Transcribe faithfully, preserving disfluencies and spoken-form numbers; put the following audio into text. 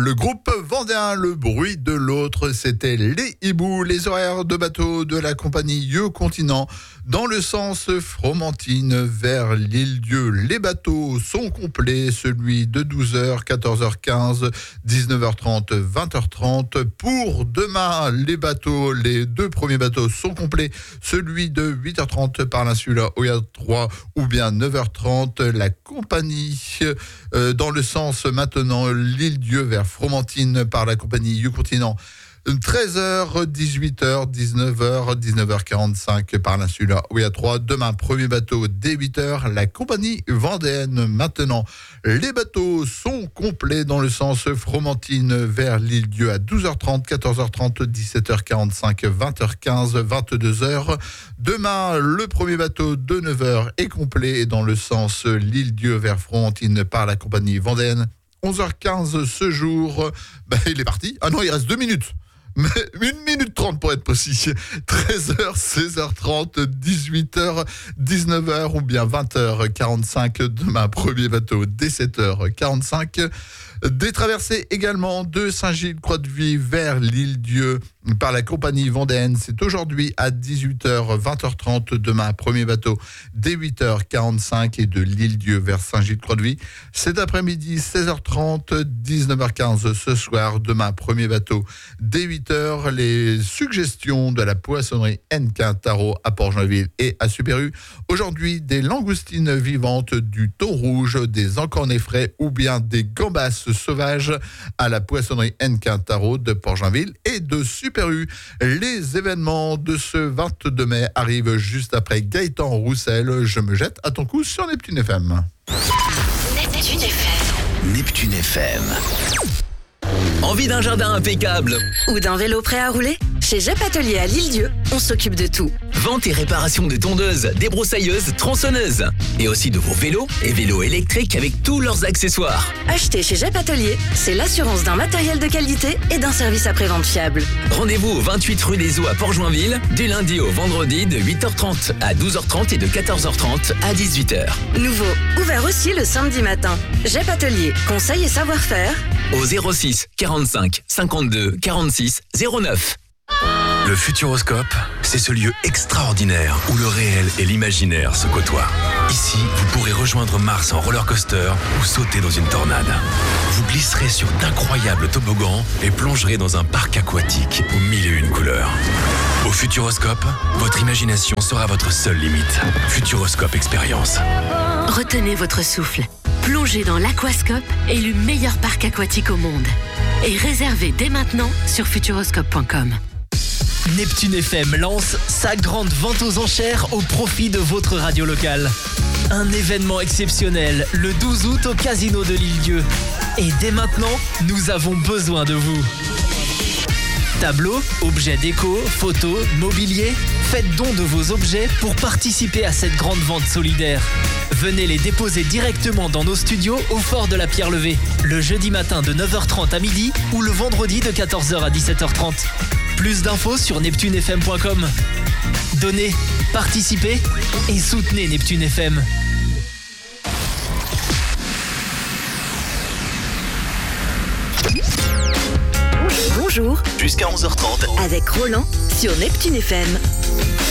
le groupe vendéen, le bruit de l'autre, c'était les hiboux, les horaires de bateau de la compagnie Yeux Continent. Dans le sens Fromentine vers l'île-Dieu, les bateaux sont complets, celui de douze heures, quatorze heures quinze, dix-neuf heures trente, vingt heures trente. Pour demain, les bateaux, les deux premiers bateaux sont complets, celui de huit heures trente par l'insula Oya trois ou bien neuf heures trente. La compagnie euh, dans le sens maintenant l'île-Dieu vers Fromentine par la compagnie Yeux Continent. treize heures, dix-huit heures, dix-neuf heures, dix-neuf heures quarante-cinq par l'insula Oya trois. Demain, premier bateau dès huit heures, la compagnie vendéenne maintenant. Les bateaux sont complets dans le sens Fromentine vers l'île-Dieu à douze heures trente, quatorze heures trente, dix-sept heures quarante-cinq, vingt heures quinze, vingt-deux heures. Demain, le premier bateau de neuf heures est complet dans le sens l'île-Dieu vers Fromentine par la compagnie vendéenne. onze heures quinze ce jour, ben, il est parti. Ah non, il reste deux minutes. Mais une minute trente pour être précis. treize heures, seize heures trente, dix-huit heures, dix-neuf heures ou bien vingt heures quarante-cinq. Demain, premier bateau dès sept heures quarante-cinq. Des traversées également de Saint-Gilles-Croix-de-Vie vers l'île-Dieu par la compagnie vendéenne. C'est aujourd'hui à dix-huit heures, vingt heures trente. Demain, premier bateau dès huit heures quarante-cinq et de l'île-Dieu vers Saint-Gilles-Croix-de-Vie. Cet après-midi, seize heures trente, dix-neuf heures quinze ce soir. Demain, premier bateau dès huit heures. Les suggestions de la poissonnerie Enquintaro à Port-Joinville et à Super-U. Aujourd'hui, des langoustines vivantes, du thon rouge, des encornets frais ou bien des gambas sauvages à la poissonnerie Enquintaro de Port-Joinville et de Super-U. Les événements de ce vingt-deux mai arrivent juste après Gaëtan Roussel. Je me jette à ton cou sur Neptune F M. Neptune F M. Neptune F M. Envie d'un jardin impeccable Ou d'un vélo prêt à rouler? Chez Jep Atelier à l'île-Dieu, on s'occupe de tout. Vente et réparation de tondeuses, débroussailleuses, tronçonneuses. Et aussi de vos vélos et vélos électriques avec tous leurs accessoires. Acheter chez Jep Atelier, c'est l'assurance d'un matériel de qualité et d'un service après-vente fiable. Rendez-vous au vingt-huit rue des Eaux à Port-Joinville, du lundi au vendredi de huit heures trente à douze heures trente et de quatorze heures trente à dix-huit heures. Nouveau, ouvert aussi le samedi matin. Jep Atelier, conseil et savoir-faire. Au zéro six quarante-cinq cinquante-deux quarante-six zéro neuf. Le Futuroscope, c'est ce lieu extraordinaire où le réel et l'imaginaire se côtoient. Ici, vous pourrez rejoindre Mars en roller coaster ou sauter dans une tornade. Vous glisserez sur d'incroyables toboggans et plongerez dans un parc aquatique aux mille et une couleurs. Au Futuroscope, votre imagination sera votre seule limite. Futuroscope Expérience. Retenez votre souffle. Plongez dans l'Aquascope, élu meilleur parc aquatique au monde. Et réservez dès maintenant sur futuroscope point com. Neptune F M lance sa grande vente aux enchères au profit de votre radio locale. Un événement exceptionnel le douze août au Casino de l'Île-Dieu. Et dès maintenant, nous avons besoin de vous. Tableaux, objets déco, photos, mobilier, faites don de vos objets pour participer à cette grande vente solidaire. Venez les déposer directement dans nos studios au Fort de la Pierre Levée, le jeudi matin de neuf heures trente à midi ou le vendredi de quatorze heures à dix-sept heures trente. Plus d'infos sur neptune f m point com. Donnez, participez et soutenez Neptune F M. Bonjour, Jusqu'à onze heures trente. avec Roland sur Neptune F M.